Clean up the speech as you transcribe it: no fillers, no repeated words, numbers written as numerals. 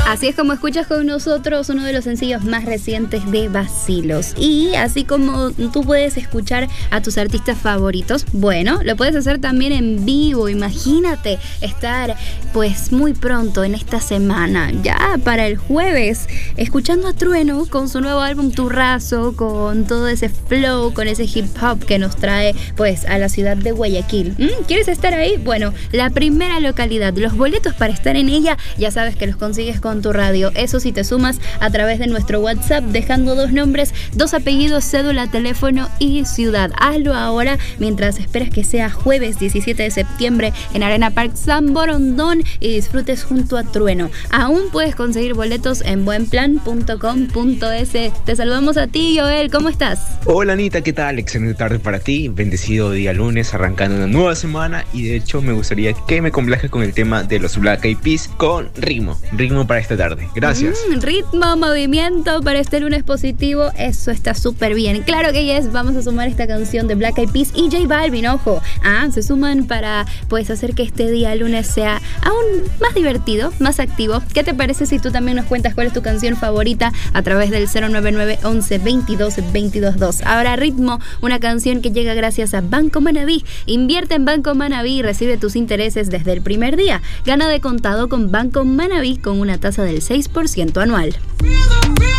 Así es como escuchas con nosotros uno de los sencillos más recientes de Vacilos. Y así como tú puedes escuchar a tus artistas favoritos, bueno, lo puedes hacer también en vivo. Imagínate estar pues muy pronto en esta semana, ya para el jueves, escuchando a Trueno con su nuevo álbum Turrazo, con todo ese flow, con ese hip hop que nos trae pues a la ciudad de Guayaquil. ¿Quieres estar ahí? Bueno, la primera localidad, los boletos para estar en ella, ya sabes que los consigues con tu radio. Eso si te sumas a través de nuestro WhatsApp, dejando 2 nombres, 2 apellidos, cédula, teléfono y ciudad. Hazlo ahora mientras esperas que sea jueves 17 de septiembre en Arena Park San Borondón y disfrutes junto a Trueno. Aún puedes conseguir boletos en buenplan.com.es. Te saludamos a ti, Joel. ¿Cómo estás? Hola, Anita, ¿qué tal? Excelente tarde para ti. Bendecido día lunes, arrancando una nueva semana. Y de hecho me gustaría que me complajes con el tema de los Black Eyed Peas con ritmo para esta tarde. Gracias. Ritmo, movimiento para este lunes positivo. Eso está súper bien. Claro que yes, vamos a sumar esta canción de Black Eyed Peas y J Balvin, ojo. Se suman para pues hacer que este día lunes sea aún más divertido, más activo. ¿Qué te parece si tú también nos cuentas cuál es tu canción favorita a través del 099 11 22 22 2? Ahora ritmo, una canción que llega gracias a Banco Manaví. Invierte en Banco Manaví y recibe tus intereses desde el primer día. Gana de contado con Banco Manaví con una tasa del 6% anual.